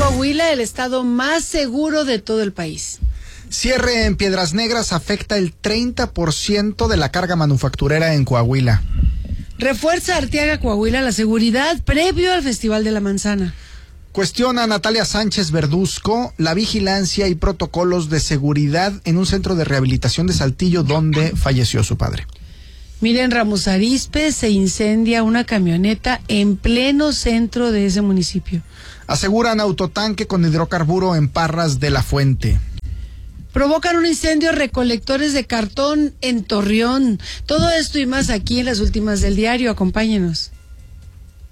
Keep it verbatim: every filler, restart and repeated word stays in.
Coahuila, el estado más seguro de todo el país. Cierre en Piedras Negras afecta el treinta por ciento de la carga manufacturera en Coahuila. Refuerza Arteaga, Coahuila, la seguridad previo al Festival de la Manzana. Cuestiona Natalia Sánchez Verduzco la vigilancia y protocolos de seguridad en un centro de rehabilitación de Saltillo donde falleció su padre. Miren, Ramos Arizpe, se incendia una camioneta en pleno centro de ese municipio. Aseguran autotanque con hidrocarburo en Parras de la Fuente. Provocan un incendio recolectores de cartón en Torreón. Todo esto y más aquí en las últimas del diario. Acompáñenos.